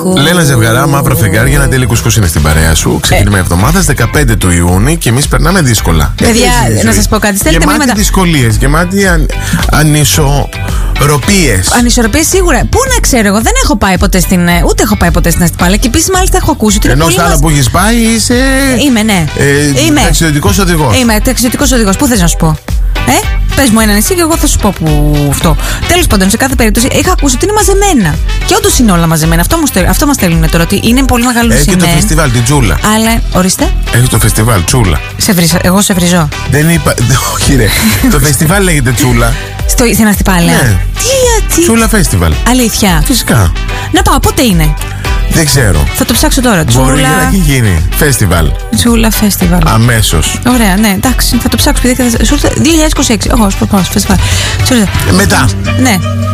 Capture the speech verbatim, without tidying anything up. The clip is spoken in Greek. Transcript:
Λένα Ζευγαρά, μαύρα φεγγάρια, ένα τέλειο κουσκούς είναι στην παρέα σου. Ξεκίνημα ε. εβδομάδας δεκαπέντε του Ιούνιου και εμείς περνάμε δύσκολα. Παιδιά, να σας πω κάτι. Στέλνετε γεμάτη μήματα. δυσκολίες, γεμάτη αν, ανισορροπίες. Ανισορροπίες σίγουρα. Πού να ξέρω, εγώ δεν έχω πάει ποτέ στην. Ούτε έχω πάει ποτέ στην Αστυπάλαια. Και επίσης, μάλιστα, έχω ακούσει ότι. Ενώ στα άλλα μας... που έχεις πάει είσαι. Είμαι, ναι. Ε, Είμαι. Ταξιδιωτικός οδηγός. Είμαι ταξιδιωτικός οδηγός. Πού θες να σου πω. Ε, πες μου έναν εσύ και εγώ θα σου πω που αυτό. Τέλος πάντων, σε κάθε περίπτωση είχα ακούσει ότι είναι μαζεμένα. Και όντως είναι όλα μαζεμένα. Αυτό, μου στέλ, αυτό μας στέλνουν τώρα, ότι είναι πολύ μεγάλο Έχει σημείο. και το φεστιβάλ, την Τσούλα. Αλλά, ορίστε. Έχει το φεστιβάλ, Τσούλα. Σε βρίζω, εγώ σε βρίζω. Δεν είπα. Όχι, ρε. Το φεστιβάλ λέγεται Τσούλα. Στο, στην Αστυπάλαια. Ναι. Τι, τι. Τσούλα Φεστιβάλ. Αλήθεια. Φυσικά. Να πάω, πότε είναι. Δεν ξέρω. Θα το ψάξω τώρα. Τσούλα. Μπορεί να έχει γίνει. Φεστιβάλ. Τσούλα Φεστιβάλ. Αμέσως. Ωραία, ναι, εντάξει. Θα το ψάξω. Επειδή θα... δύο χιλιάδες είκοσι έξι. Εγώ, σου πω, φεστιβάλ. Μετά. Ναι.